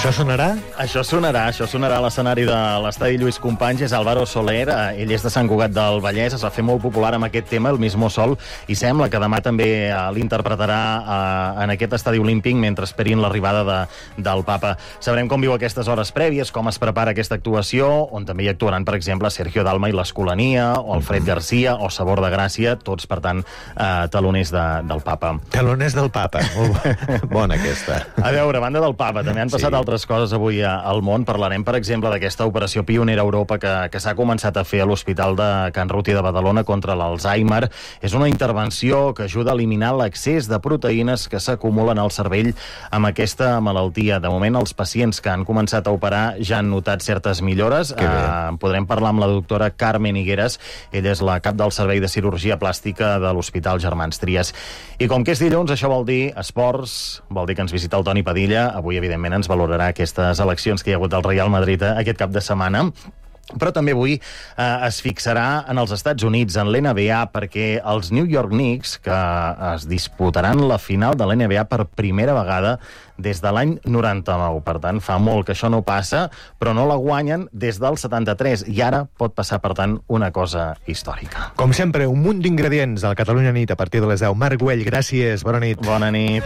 Això sonarà? Això sonarà a l'escenari de l'estadi Lluís Companys. És Álvaro Soler, ell és de Sant Cugat del Vallès, es va fer molt popular amb aquest tema, El mismo sol, i sembla que demà també l'interpretarà en aquest estadi olímpic mentre esperin l'arribada del papa. Sabrem com viu aquestes hores prèvies, com es prepara aquesta actuació, on també hi actuaran, per exemple, Sergio Dalma i l'Escolania, o Alfred Garcia, o Sabor de Gràcia, tots, per tant, taloners del papa. Taloners del papa, molt bona aquesta. A veure, a banda del papa, també han passat altres coses avui al món. Parlarem, per exemple, d'aquesta operació pionera a Europa que s'ha començat a fer a l'Hospital de Can Ruti de Badalona contra l'Alzheimer. És una intervenció que ajuda a eliminar l'excés de proteïnes que s'acumulen al cervell amb aquesta malaltia. De moment, els pacients que han començat a operar ja han notat certes millores. Podrem parlar amb la doctora Carmen Higueras. Ella és la cap del Servei de Cirurgia Plàstica de l'Hospital Germans Trias. I com que és dilluns, això vol dir esports, vol dir que ens visita el Toni Padilla. Avui, evidentment, ens valorarà aquestes eleccions que hi ha hagut al Real Madrid aquest cap de setmana. Però també avui es fixarà en els Estats Units, en l'NBA, perquè els New York Knicks, que es disputaran la final de l'NBA per primera vegada des de l'any 99. Per tant, fa molt que això no passa, però no la guanyen des del 73. I ara pot passar, per tant, una cosa històrica. Com sempre, un munt d'ingredients al Catalunya Nit a partir de les 10. Marc Güell, gràcies, bona nit. Bona nit.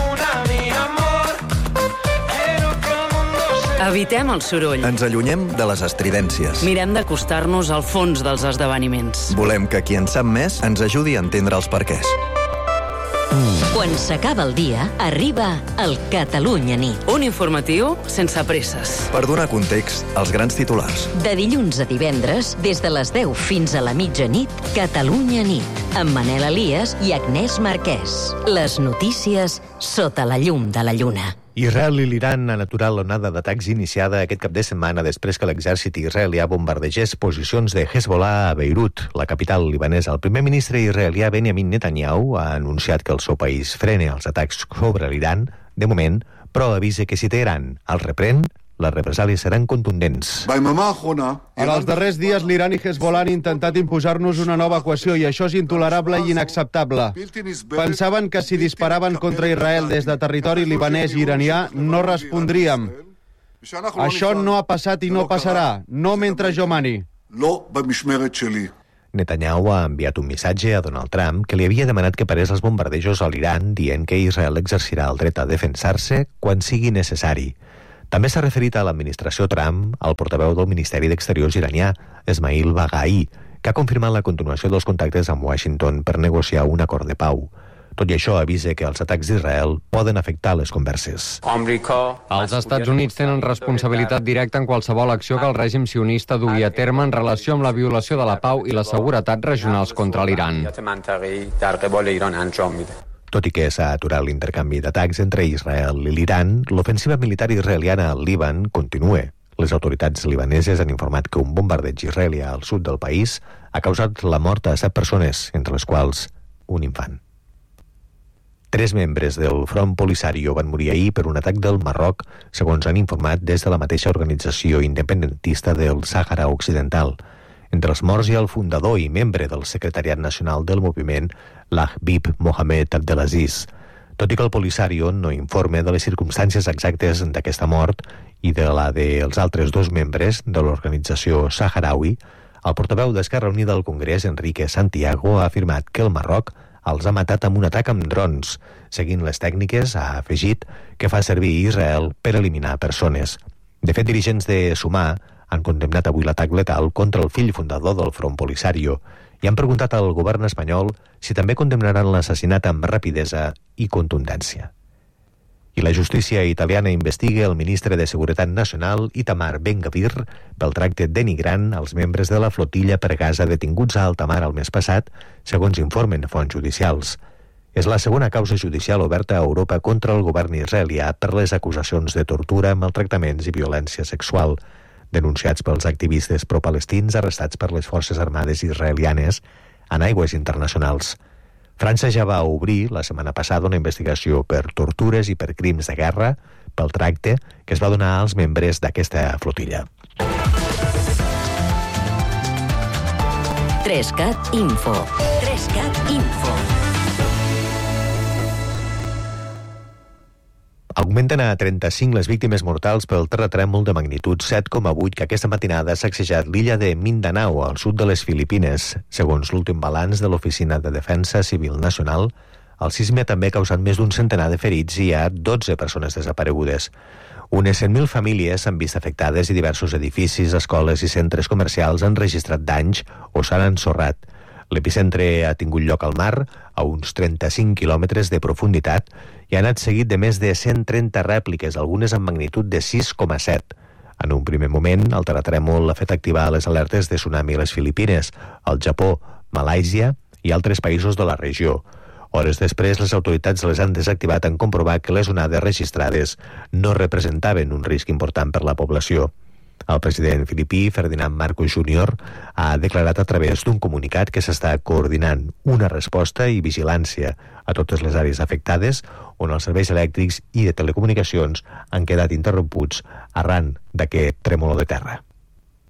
Evitem el soroll. Ens allunyem de les estridències. Mirem d'acostar-nos al fons dels esdeveniments. Volem que qui en sap més ens ajudi a entendre els perquès. Quan s'acaba el dia, arriba el Catalunya Nit. Un informatiu sense presses. Per donar context als grans titulars. De dilluns a divendres, des de les 10 fins a la mitjanit, Catalunya Nit, amb Manel Elias i Agnès Marquès. Les notícies sota la llum de la lluna. Israel i l'Iran han aturat l'onada d'atacs iniciada aquest cap de setmana després que l'exèrcit israelià bombardegés posicions de Hezbollah a Beirut, la capital libanesa. El primer ministre israelià Benjamin Netanyahu ha anunciat que el seu país frena els atacs sobre l'Iran, de moment, però avisa que si Teheran el reprèn, les represàlies seran contundents. En els darrers dies, l'Iran i Hezbollah han intentat imposar-nos una nova equació i això és intolerable i inacceptable. Pensaven que si disparaven contra Israel des de territori libanès i iranià no respondríem. Això no ha passat i no passarà, no mentre jo mani. Netanyahu ha enviat un missatge a Donald Trump que li havia demanat que parés els bombardejos a l'Iran, dient que Israel exercirà el dret a defensar-se quan sigui necessari. També s'ha referit a l'administració Trump, al portaveu del Ministeri d'Exteriors iranià, Esmail Baghai, que ha confirmat la continuació dels contactes amb Washington per negociar un acord de pau. Tot i això, avisa que els atacs d'Israel poden afectar les converses. Els Estats Units tenen responsabilitat directa en qualsevol acció que el règim sionista dugui a terme en relació amb la violació de la pau i la seguretat regionals contra l'Iran. Tot i que s'ha aturat l'intercanvi d'atacs entre Israel i l'Iran, l'ofensiva militar israeliana al Líban continua. Les autoritats libaneses han informat que un bombardeig israelià al sud del país ha causat la mort a 7 persones, entre les quals un infant. 3 membres del Front Polisario van morir ahir per un atac del Marroc, segons han informat des de la mateixa organització independentista del Sàhara Occidental. Entre els morts hi ha el fundador i membre del secretariat nacional del moviment, l'Habib Mohamed Abdelaziz. Tot i que el Polisario no informa de les circumstàncies exactes d'aquesta mort i de la dels altres 2 membres de l'organització saharaui, el portaveu d'Esquerra Unida al Congrés, Enrique Santiago, ha afirmat que el Marroc els ha matat amb un atac amb drons, seguint les tècniques, ha afegit, que fa servir Israel per eliminar persones. De fet, dirigents de Sumar han condemnat avui l'atac letal contra el fill fundador del Front Polisario i han preguntat al govern espanyol si també condemnaran l'assassinat amb rapidesa i contundència. I la justícia italiana investiga el ministre de Seguretat Nacional, Itamar Ben-Gvir, pel tracte denigrant als membres de la flotilla per Gaza detinguts a alta mar el mes passat, segons informen fonts judicials. És la segona causa judicial oberta a Europa contra el govern israelià per les acusacions de tortura, maltractaments i violència sexual, denunciats pels activistes pro-palestins arrestats per les forces armades israelianes en aigües internacionals. França ja va obrir la setmana passada una investigació per tortures i per crims de guerra pel tracte que es va donar als membres d'aquesta flotilla. 3CAT Info. 3CAT Info. Augmenten a 35 les víctimes mortals pel terratrèmol de magnitud 7,8 que aquesta matinada ha sacsejat l'illa de Mindanao, al sud de les Filipines. Segons l'últim balanç de l'Oficina de Defensa Civil Nacional, el sisme també ha causat més d'un centenar de ferits i hi ha 12 persones desaparegudes. Unes 100.000 famílies s'han vist afectades i diversos edificis, escoles i centres comercials han registrat danys o s'han ensorrat. L'epicentre ha tingut lloc al mar, a uns 35 quilòmetres de profunditat, i ha anat seguit de més de 130 rèpliques, algunes amb magnitud de 6,7. En un primer moment, el terratrèmol ha fet activar les alertes de tsunami a les Filipines, al Japó, Malàisia i altres països de la regió. Hores després, les autoritats les han desactivat en comprovar que les onades registrades no representaven un risc important per la població. El president filipí, Ferdinand Marcos Jr., ha declarat a través d'un comunicat que s'està coordinant una resposta i vigilància a totes les àrees afectades on els serveis elèctrics i de telecomunicacions han quedat interromputs arran d'aquest trèmol de terra.